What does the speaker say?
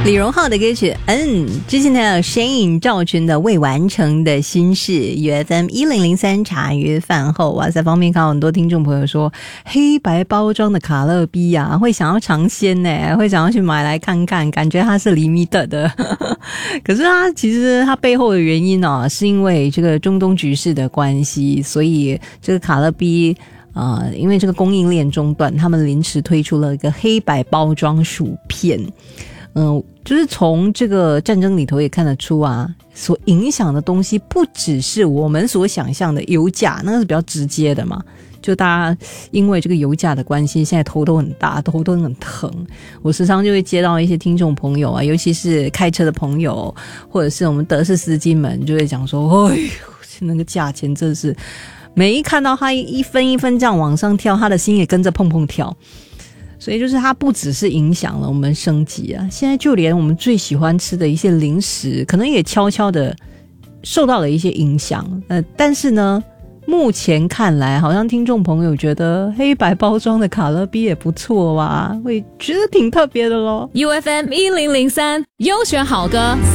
李荣浩的歌曲之前还有 Shane 赵群的未完成的心事。UFM 1003茶余饭后，哇塞，方面看到很多听众朋友说黑白包装的卡乐 B 啊，会想要尝鲜呢，会想要去买来看看，感觉它是 limited 的可是它其实它背后的原因啊，是因为这个中东局势的关系，所以这个卡乐 B因为这个供应链中断，他们临时推出了一个黑白包装薯片。就是从这个战争里头也看得出啊，所影响的东西不只是我们所想象的油价，那个是比较直接的嘛。就大家因为这个油价的关系，现在头都很大，头都很疼。我时常就会接到一些听众朋友啊，尤其是开车的朋友，或者是我们德式司机们，就会讲说，哎呦，那个价钱真是，每一看到它一分一分这样往上跳，他的心也跟着砰砰跳。所以就是它不只是影响了我们生计啊，现在就连我们最喜欢吃的一些零食，可能也悄悄的受到了一些影响。但是呢，目前看来，好像听众朋友觉得黑白包装的卡乐 B 也不错哇，会觉得挺特别的咯。 UFM 1003优选好歌